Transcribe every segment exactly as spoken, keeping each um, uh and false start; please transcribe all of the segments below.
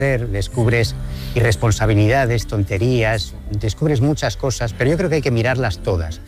Descubres irresponsabilidades, tonterías, descubres muchas cosas, pero yo creo que hay que mirarlas todas.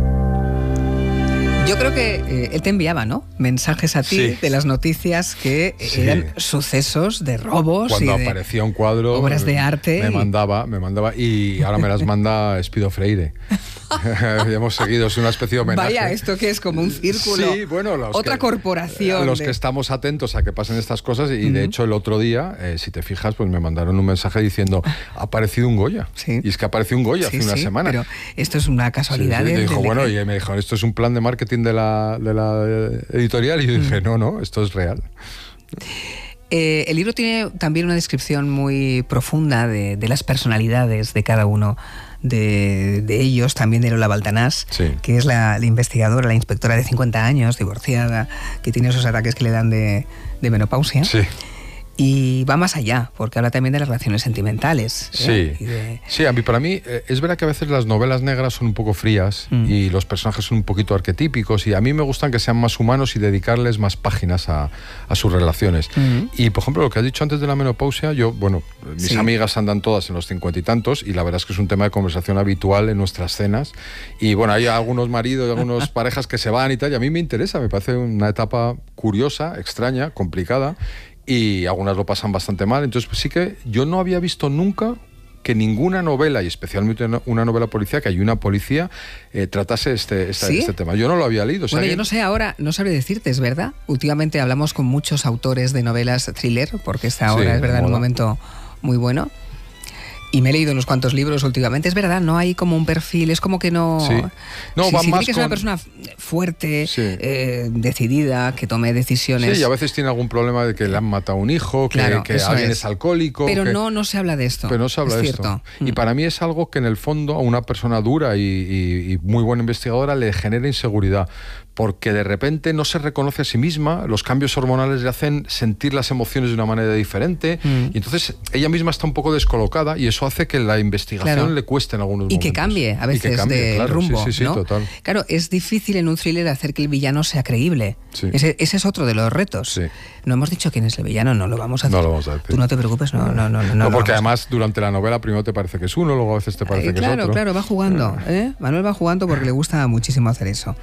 Yo creo que eh, él te enviaba, ¿no?, mensajes a ti sí. de las noticias que sí. eran sucesos de robos. Cuando y de aparecía un cuadro, obras de arte. Me y... mandaba, me mandaba y ahora me las manda Espido Freire. Hemos seguido, es una especie de homenaje. Vaya, esto que es como un círculo. Sí, bueno, los otra que, corporación. Los de... que estamos atentos a que pasen estas cosas y uh-huh. de hecho el otro día, eh, si te fijas, pues me mandaron un mensaje diciendo ha aparecido un Goya. Sí. Y es que apareció un Goya sí, hace una sí, semana. Pero esto es una casualidad. Sí, sí. De, Y dijo, de bueno, que... y me dijo, esto es un plan de marketing de la, de la editorial. Y yo dije, uh-huh. no, no, esto es real. Eh, el libro tiene también una descripción muy profunda de, de las personalidades de cada uno de, de ellos, también de Lola Baltanás, sí. que es la, la investigadora, la inspectora de cincuenta años, divorciada, que tiene esos ataques que le dan de, de menopausia. Sí. Y va más allá, porque habla también de las relaciones sentimentales. ¿eh? Sí, de... sí, a mí, para mí eh, es verdad que a veces las novelas negras son un poco frías mm. y los personajes son un poquito arquetípicos y a mí me gustan que sean más humanos y dedicarles más páginas a, a sus relaciones. Mm. Y, por ejemplo, lo que has dicho antes de la menopausia, yo, bueno, mis sí. amigas andan todas en los cincuenta y tantos y la verdad es que es un tema de conversación habitual en nuestras cenas y, bueno, hay algunos maridos y algunas parejas que se van y tal y a mí me interesa, me parece una etapa curiosa, extraña, complicada. Y algunas lo pasan bastante mal. Entonces, pues sí que yo no había visto nunca que ninguna novela, y especialmente una novela policíaca y una policía, eh, tratase este, esta, ¿Sí? este tema. Yo no lo había leído. O sea, bueno, que... yo no sé ahora, no sabré decirte, es verdad. Últimamente hablamos con muchos autores de novelas thriller, porque esta ahora sí, es verdad en un momento muy bueno. Y me he leído unos cuantos libros últimamente. Es verdad, no hay como un perfil, es como que no... Sí. No, sí, va sí, más tiene que con... ser una persona fuerte, sí. eh, decidida, que tome decisiones. Sí, y a veces tiene algún problema de que le han matado a un hijo, que, claro, que alguien es. es alcohólico... Pero que... no, no se habla de esto. Pero no se habla es de cierto. esto. Y para mí es algo que en el fondo a una persona dura y, y, y muy buena investigadora le genera inseguridad. Porque de repente no se reconoce a sí misma, los cambios hormonales le hacen sentir las emociones de una manera diferente mm. y entonces ella misma está un poco descolocada y eso hace que la investigación claro. le cueste en algunos y momentos. Que cambie a veces cambie, de claro, rumbo, sí, sí, sí, ¿no? Total. Claro, es difícil en un thriller hacer que el villano sea creíble. Sí. Ese, ese es otro de los retos. Sí. No hemos dicho quién es el villano, no lo vamos a hacer. No lo vamos a decir. Tú no te preocupes, no, no, no. No, no porque además durante la novela primero te parece que es uno, luego a veces te parece eh, que claro, es otro. Claro, claro, va jugando. ¿eh? Manuel va jugando porque le gusta muchísimo hacer eso.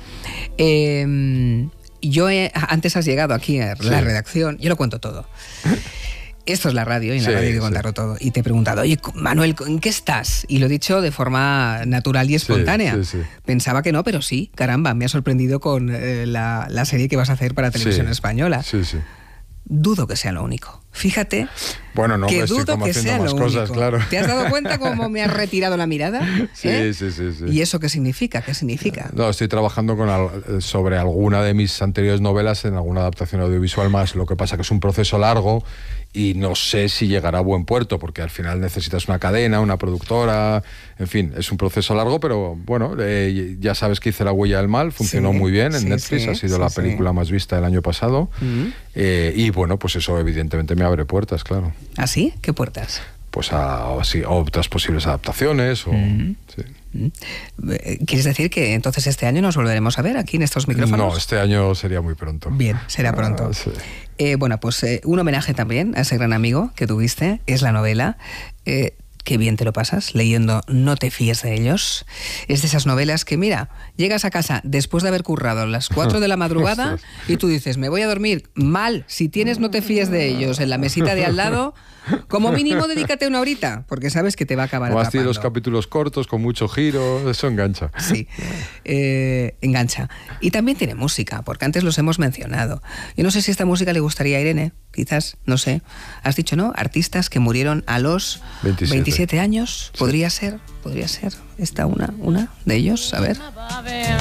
Eh... Yo he, antes has llegado aquí a la sí. redacción, yo lo cuento todo. Esto es la radio y en la sí, radio hay que contarlo sí. todo. Y te he preguntado, oye, Manuel, ¿en qué estás? Y lo he dicho de forma natural y espontánea. Sí, sí, sí. Pensaba que no, pero sí, caramba, me ha sorprendido con eh, la, la serie que vas a hacer para Televisión sí. Española. Sí, sí. Dudo que sea lo único. Fíjate bueno, no, que estoy dudo como que haciendo sea más lo cosas, único. Claro. ¿Te has dado cuenta cómo me has retirado la mirada? Sí, ¿Eh? sí, sí, sí. ¿Y eso qué significa? ¿Qué significa? No, estoy trabajando con al, sobre alguna de mis anteriores novelas en alguna adaptación audiovisual más. Lo que pasa que es un proceso largo y no sé si llegará a buen puerto, porque al final necesitas una cadena, una productora, en fin, es un proceso largo, pero bueno, eh, ya sabes que hice La huella del mal, funcionó sí, muy bien en sí, Netflix, sí, ha sido sí, la película sí. más vista del año pasado, uh-huh. eh, y bueno, pues eso evidentemente me abre puertas, claro. ¿Ah, sí? ¿Qué puertas? Pues a, a, sí, a otras posibles adaptaciones o... Uh-huh. sí. ¿Quieres decir que entonces este año nos volveremos a ver aquí en estos micrófonos? No, este año sería muy pronto. Bien, será pronto. Ah, sí. eh, bueno, pues eh, un homenaje también a ese gran amigo que tuviste, es la novela. Eh, qué bien te lo pasas leyendo No te fíes de ellos. Es de esas novelas que, mira, llegas a casa después de haber currado a las cuatro de la madrugada y tú dices, me voy a dormir mal. Si tienes No te fíes de ellos en la mesita de al lado, como mínimo dedícate una horita, porque sabes que te va a acabar atrapando. Además tiene los capítulos cortos, con mucho giro, eso engancha. Sí, eh, engancha. Y también tiene música, porque antes los hemos mencionado. Yo no sé si esta música le gustaría a Irene, quizás, no sé. Has dicho, ¿no? Artistas que murieron a los veintisiete, veintisiete años. ¿Podría sí. ser? ¿Podría ser esta una, una de ellos? A ver.